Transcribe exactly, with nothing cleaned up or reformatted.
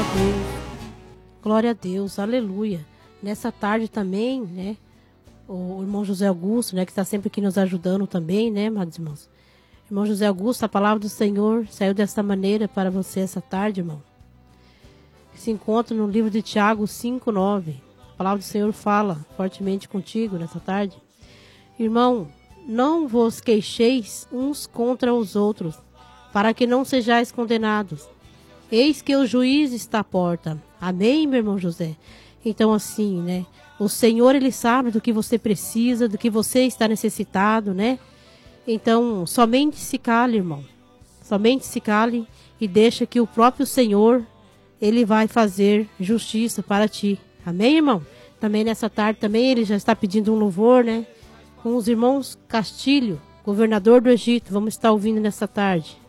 Deus. Glória a Deus, aleluia. Nessa tarde também, né, o irmão José Augusto, né, que está sempre aqui nos ajudando também, né, amados irmãos. Irmão José Augusto, a palavra do Senhor saiu desta maneira para você essa tarde, irmão. Se encontra no livro de Tiago cinco, nove. A palavra do Senhor fala fortemente contigo nessa tarde. Irmão, não vos queixeis uns contra os outros, para que não sejais condenados. Eis que o juiz está à porta. Amém, meu irmão José? Então assim, né? O Senhor, Ele sabe do que você precisa, do que você está necessitado, né? Então, somente se cale, irmão. Somente se cale e deixa que o próprio Senhor, Ele vai fazer justiça para ti. Amém, irmão? Também nessa tarde, também Ele já está pedindo um louvor, né? Com os irmãos Castilho, governador do Egito. Vamos estar ouvindo nessa tarde.